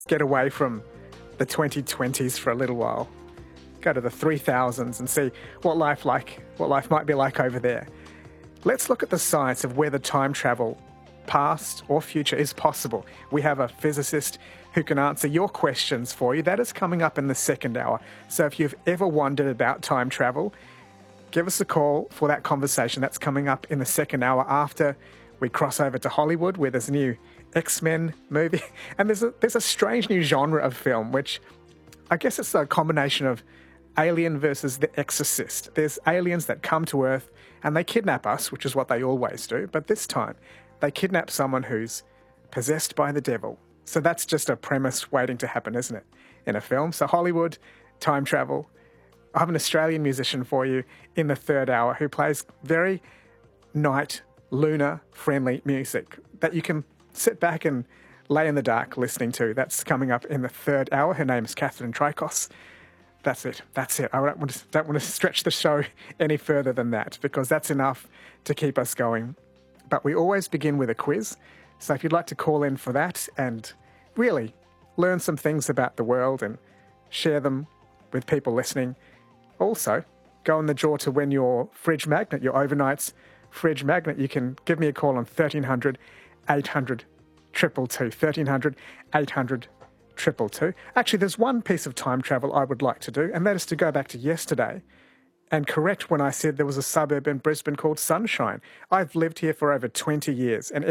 Get away from the 2020s for a little while. Go to the 3000s and see what life might be like over there. Let's look at the science of whether time travel, past or future, is possible. We have a physicist who can answer your questions for you. That is coming up in the second hour. So if you've ever wondered about time travel, give us a call for that conversation. That's coming up in the second hour after we cross over to Hollywood, where there's a new X-Men movie. And there's a strange new genre of film, which I guess it's a combination of Alien versus The Exorcist. There's aliens that come to Earth and they kidnap us, which is what they always do. But this time, they kidnap someone who's possessed by the devil. So that's just a premise waiting to happen, isn't it, in a film? So Hollywood, time travel. I have an Australian musician for you in the third hour who plays very night, lunar-friendly music that you can sit back and lay in the dark listening to. That's coming up in the third hour. Her name's Catherine Trikos. That's it. I don't want to stretch the show any further than that, because that's enough to keep us going. But we always begin with a quiz. So if you'd like to call in for that and really learn some things about the world and share them with people listening, also go in the draw to win your fridge magnet, your overnight's fridge magnet. You can give me a call on 1300 800 222, 1300 800 222. Actually, there's one piece of time travel I would like to do, and that is to go back to yesterday and correct when I said there was a suburb in Brisbane called Sunshine. I've lived here for over 20 years, and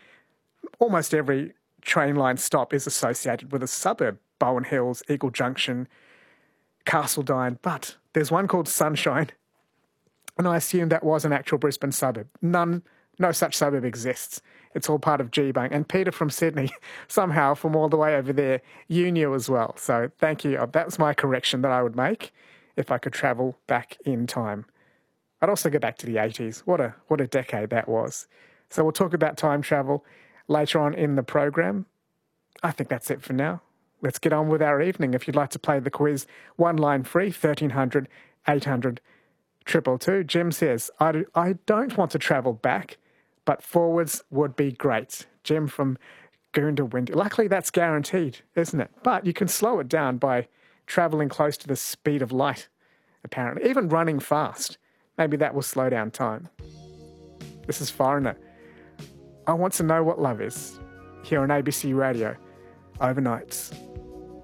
almost every train line stop is associated with a suburb. Bowen Hills, Eagle Junction, Castledine, but there's one called Sunshine, and I assumed that was an actual Brisbane suburb. No such suburb exists. It's all part of Geebung. And Peter from Sydney, somehow from all the way over there, you knew as well. So thank you. That was my correction that I would make if I could travel back in time. I'd also go back to the 80s. What a decade that was. So we'll talk about time travel later on in the program. I think that's it for now. Let's get on with our evening. If you'd like to play the quiz, one line free, 1300 800 222. Jim says, I don't want to travel back, but forwards would be great. Jim from Goondiwindi. Luckily, that's guaranteed, isn't it? But you can slow it down by travelling close to the speed of light, apparently. Even running fast. Maybe that will slow down time. This is Foreigner. I want to know what love is. Here on ABC Radio, overnights.